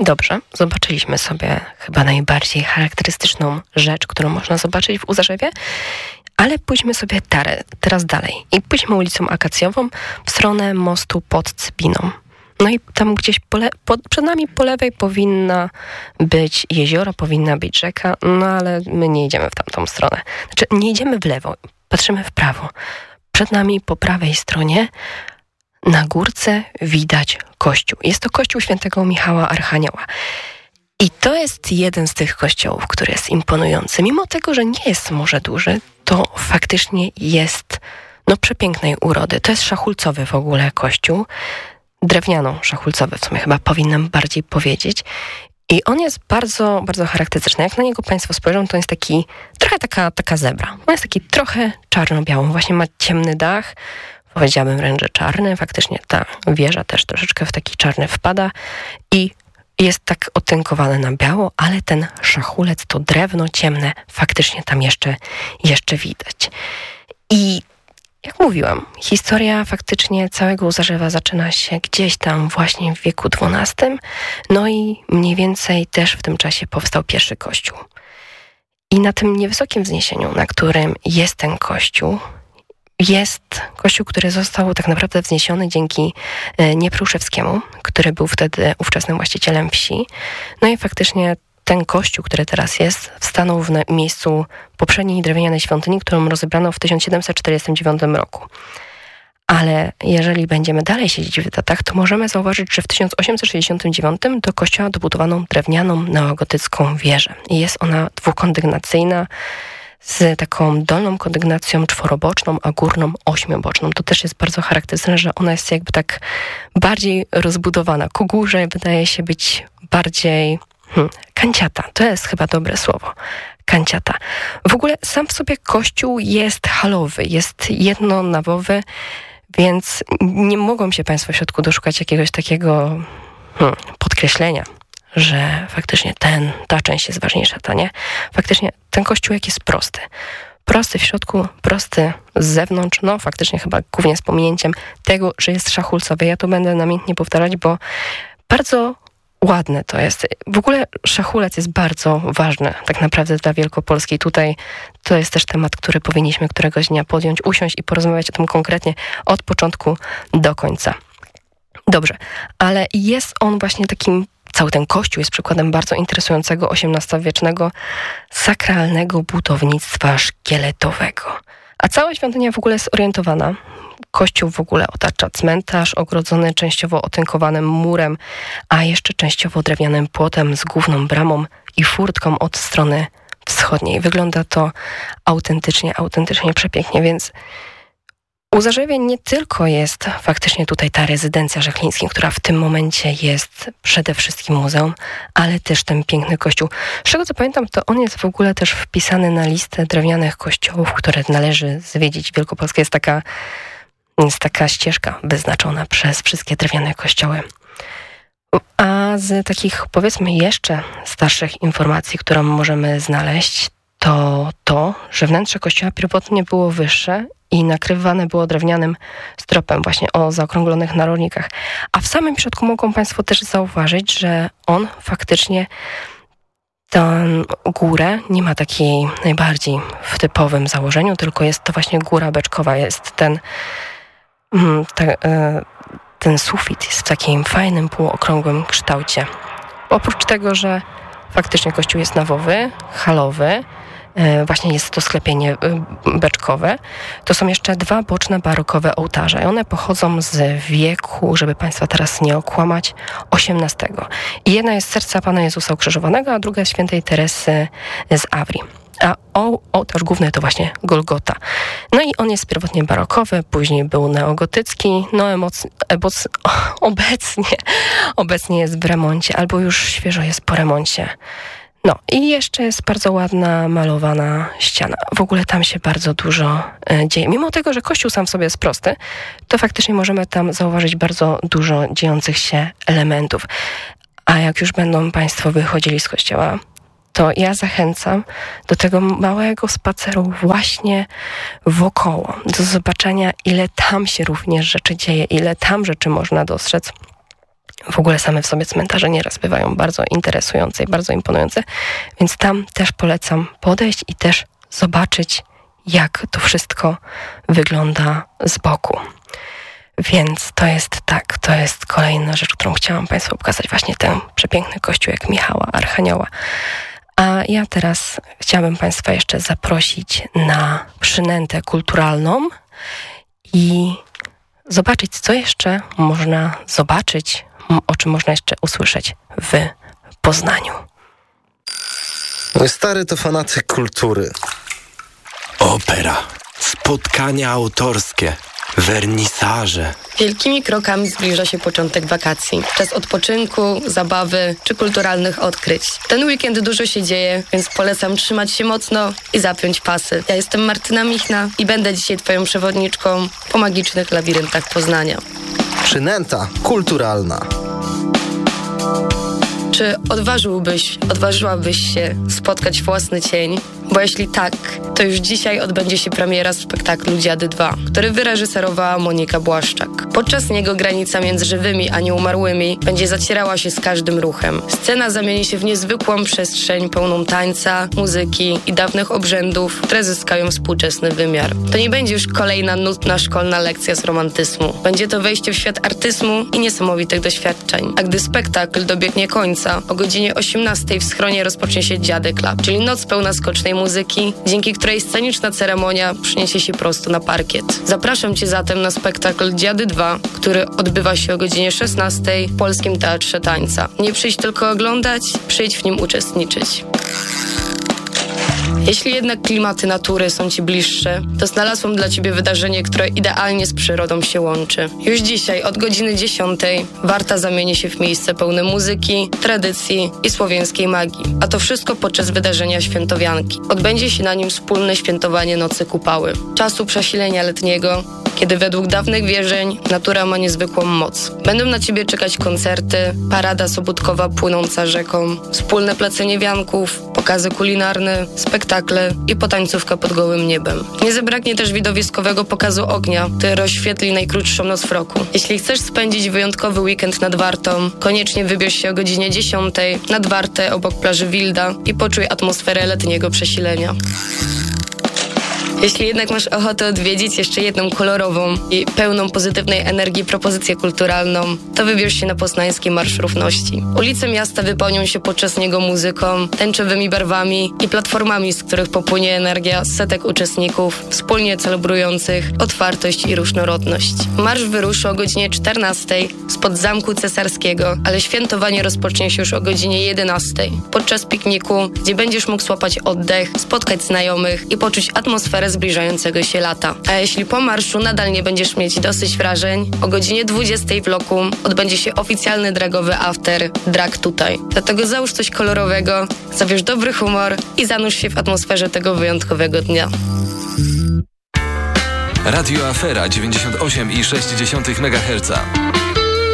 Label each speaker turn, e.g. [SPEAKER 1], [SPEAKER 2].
[SPEAKER 1] Dobrze, zobaczyliśmy sobie chyba najbardziej charakterystyczną rzecz, którą można zobaczyć w Uzarzewie, ale pójdźmy sobie teraz dalej i pójdźmy ulicą Akacjową w stronę mostu pod Cybiną. No i tam gdzieś przed nami po lewej powinna być jezioro, powinna być rzeka, no ale my nie idziemy w tamtą stronę. Znaczy nie idziemy w lewo, patrzymy w prawo. Przed nami po prawej stronie na górce widać kościół. Jest to kościół świętego Michała Archanioła. I to jest jeden z tych kościołów, który jest imponujący. Mimo tego, że nie jest może duży, to faktycznie jest przepięknej urody. To jest szachulcowy w ogóle kościół. Drewniano-szachulcowy w sumie chyba powinnam bardziej powiedzieć. I on jest bardzo, bardzo charakterystyczny. Jak na niego Państwo spojrzą, to jest taki trochę taka zebra. On jest taki trochę czarno-biały. Właśnie ma ciemny dach. Powiedziałabym wręcz, że czarny. Faktycznie ta wieża też troszeczkę w taki czarny wpada i jest tak otynkowane na biało, ale ten szachulec, to drewno ciemne faktycznie tam jeszcze widać. I jak mówiłam, historia faktycznie całego Uzarzewa zaczyna się gdzieś tam właśnie w wieku XII, no i mniej więcej też w tym czasie powstał pierwszy kościół. I na tym niewysokim wzniesieniu, na którym jest ten kościół, jest kościół, który został tak naprawdę wzniesiony dzięki Niepruszewskiemu, który był wtedy ówczesnym właścicielem wsi. No i faktycznie ten kościół, który teraz jest, stanął w miejscu poprzedniej drewnianej świątyni, którą rozebrano w 1749 roku. Ale jeżeli będziemy dalej siedzieć w datach, to możemy zauważyć, że w 1869 do kościoła dobudowano drewnianą neogotycką wieżę. I jest ona dwukondygnacyjna, z taką dolną kondygnacją czworoboczną, a górną ośmioboczną. To też jest bardzo charakterystyczne, że ona jest jakby tak bardziej rozbudowana. Ku górze wydaje się być bardziej kanciata. To jest chyba dobre słowo. Kanciata. W ogóle sam w sobie kościół jest halowy, jest jednonawowy, więc nie mogą się Państwo w środku doszukać jakiegoś takiego podkreślenia, że faktycznie ta część jest ważniejsza, ta nie. Faktycznie ten kościółek jest prosty. Prosty w środku, prosty z zewnątrz, faktycznie chyba głównie z pominięciem tego, że jest szachulcowy. Ja to będę namiętnie powtarzać, bo bardzo ładne to jest. W ogóle szachulec jest bardzo ważny tak naprawdę dla Wielkopolski. Tutaj to jest też temat, który powinniśmy któregoś dnia podjąć, usiąść i porozmawiać o tym konkretnie od początku do końca. Dobrze, ale jest on właśnie takim, cały ten kościół jest przykładem bardzo interesującego XVIII-wiecznego sakralnego budownictwa szkieletowego. A cała świątynia w ogóle jest orientowana. Kościół w ogóle otacza cmentarz, ogrodzony częściowo otynkowanym murem, a jeszcze częściowo drewnianym płotem z główną bramą i furtką od strony wschodniej. Wygląda to autentycznie przepięknie, więc Uzarzewie nie tylko jest faktycznie tutaj ta rezydencja Żechlińskich, która w tym momencie jest przede wszystkim muzeum, ale też ten piękny kościół. Z czego co pamiętam, to on jest w ogóle też wpisany na listę drewnianych kościołów, które należy zwiedzić. Wielkopolska jest taka ścieżka wyznaczona przez wszystkie drewniane kościoły. A z takich, powiedzmy, jeszcze starszych informacji, którą możemy znaleźć, to, że wnętrze kościoła pierwotnie było wyższe i nakrywane było drewnianym stropem właśnie o zaokrąglonych narożnikach. A w samym środku mogą Państwo też zauważyć, że on faktycznie tę górę nie ma takiej najbardziej w typowym założeniu, tylko jest to właśnie góra beczkowa. Jest ten sufit jest w takim fajnym, półokrągłym kształcie. Oprócz tego, że faktycznie kościół jest nawowy, halowy, właśnie jest to sklepienie beczkowe, to są jeszcze dwa boczne barokowe ołtarze. I one pochodzą z wieku, żeby Państwa teraz nie okłamać, XVIII. I jedna jest serca Pana Jezusa Ukrzyżowanego, a druga świętej Teresy z Awri. A ołtarz główny to właśnie Golgota. No i on jest pierwotnie barokowy, później był neogotycki, obecnie jest w remoncie, albo już świeżo jest po remoncie. No i jeszcze jest bardzo ładna, malowana ściana. W ogóle tam się bardzo dużo dzieje. Mimo tego, że kościół sam w sobie jest prosty, to faktycznie możemy tam zauważyć bardzo dużo dziejących się elementów. A jak już będą Państwo wychodzili z kościoła, to ja zachęcam do tego małego spaceru właśnie wokoło, do zobaczenia, ile tam się również rzeczy dzieje, ile tam rzeczy można dostrzec. w ogóle same w sobie cmentarze nieraz bywają bardzo interesujące i bardzo imponujące, więc tam też polecam podejść i też zobaczyć, jak to wszystko wygląda z boku. Więc to jest kolejna rzecz, którą chciałam Państwu pokazać, właśnie ten przepiękny kościółek Michała Archanioła. A ja teraz chciałabym Państwa jeszcze zaprosić na przynętę kulturalną i zobaczyć, co jeszcze można zobaczyć, o czym można jeszcze usłyszeć w Poznaniu.
[SPEAKER 2] Mój stary to fanatyk kultury.
[SPEAKER 3] Opera, spotkania autorskie, wernisaże.
[SPEAKER 4] Wielkimi krokami zbliża się początek wakacji. Czas odpoczynku, zabawy czy kulturalnych odkryć. Ten weekend dużo się dzieje, więc polecam trzymać się mocno i zapiąć pasy. Ja jestem Martyna Michna i będę dzisiaj Twoją przewodniczką po magicznych labiryntach Poznania.
[SPEAKER 2] Przynęta kulturalna.
[SPEAKER 4] Czy odważyłabyś się spotkać własny cień? Bo jeśli tak, to już dzisiaj odbędzie się premiera spektaklu Dziady 2, który wyreżyserowała Monika Błaszczak. Podczas niego granica między żywymi a nieumarłymi będzie zacierała się z każdym ruchem. Scena zamieni się w niezwykłą przestrzeń pełną tańca, muzyki i dawnych obrzędów, które zyskają współczesny wymiar. To nie będzie już kolejna nudna szkolna lekcja z romantyzmu. Będzie to wejście w świat artyzmu i niesamowitych doświadczeń. A gdy spektakl dobiegnie końca, o godzinie 18 w schronie rozpocznie się Dziady Club, czyli noc pełna skocznej muzyki, dzięki której sceniczna ceremonia przyniesie się prosto na parkiet. Zapraszam Cię zatem na spektakl Dziady 2, który odbywa się o godzinie 16 w Polskim Teatrze Tańca. Nie przyjdź tylko oglądać, przyjdź w nim uczestniczyć. Jeśli jednak klimaty natury są Ci bliższe, to znalazłam dla Ciebie wydarzenie, które idealnie z przyrodą się łączy. Już dzisiaj od godziny 10 Warta zamieni się w miejsce pełne muzyki, tradycji i słowiańskiej magii. A to wszystko podczas wydarzenia Świętowianki. Odbędzie się na nim wspólne świętowanie Nocy Kupały, czasu przesilenia letniego, kiedy według dawnych wierzeń natura ma niezwykłą moc. Będą na Ciebie czekać koncerty, parada sobótkowa płynąca rzeką, wspólne plecenie wianków, pokazy kulinarne, spektakle i potańcówka pod gołym niebem. Nie zabraknie też widowiskowego pokazu ognia, który rozświetli najkrótszą noc w roku. Jeśli chcesz spędzić wyjątkowy weekend nad Wartą, koniecznie wybierz się o godzinie 10 nad Wartę obok plaży Wilda i poczuj atmosferę letniego przesilenia. Jeśli jednak masz ochotę odwiedzić jeszcze jedną kolorową i pełną pozytywnej energii propozycję kulturalną, to wybierz się na Poznański Marsz Równości. Ulice miasta wypełnią się podczas niego muzyką, tęczowymi barwami i platformami, z których popłynie energia setek uczestników, wspólnie celebrujących otwartość i różnorodność. Marsz wyruszy o godzinie 14 spod Zamku Cesarskiego, ale świętowanie rozpocznie się już o godzinie 11 podczas pikniku, gdzie będziesz mógł złapać oddech, spotkać znajomych i poczuć atmosferę zbliżającego się lata. A jeśli po marszu nadal nie będziesz mieć dosyć wrażeń, o godzinie 20 w Loku odbędzie się oficjalny dragowy after Drag Tutaj. Dlatego załóż coś kolorowego, zabierz dobry humor i zanurz się w atmosferze tego wyjątkowego dnia.
[SPEAKER 5] Radio Afera 98,6 MHz.